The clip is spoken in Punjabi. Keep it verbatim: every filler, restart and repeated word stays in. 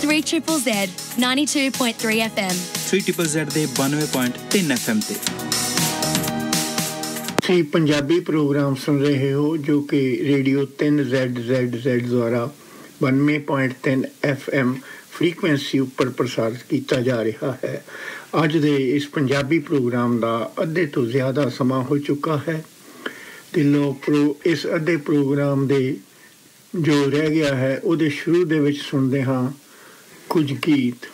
three triple Z ninety-two point three F M three triple Z ਦੇ ninety point three F M ਤੇ ਤੁਸੀਂ ਪੰਜਾਬੀ ਪ੍ਰੋਗਰਾਮ ਸੁਣ ਰਹੇ ਹੋ ਜੋ ਕਿ ਰੇਡੀਓ ਤਿੰਨ ਜ਼ੈਡ ਜ਼ੈਡ ਜ਼ੈਡ ਦੁਆਰਾ ninety point three F M frequency ਉੱਪਰ ਪ੍ਰਸਾਰਿਤ ਕੀਤਾ ਜਾ ਰਿਹਾ ਹੈ। ਅੱਜ ਦੇ ਇਸ ਪੰਜਾਬੀ ਪ੍ਰੋਗਰਾਮ ਦਾ ਅੱਧੇ ਤੋਂ ਜ਼ਿਆਦਾ ਸਮਾਂ ਹੋ ਚੁੱਕਾ ਹੈ ਤੇ ਲੋਕ ਪ੍ਰੋ ਇਸ ਅੱਧੇ ਪ੍ਰੋਗਰਾਮ ਦੇ ਜੋ ਰਹਿ ਗਿਆ ਹੈ ਉਹਦੇ ਸ਼ੁਰੂ ਦੇ ਵਿੱਚ ਸੁਣਦੇ ਹਾਂ ਕੁਝ ਗੀਤ।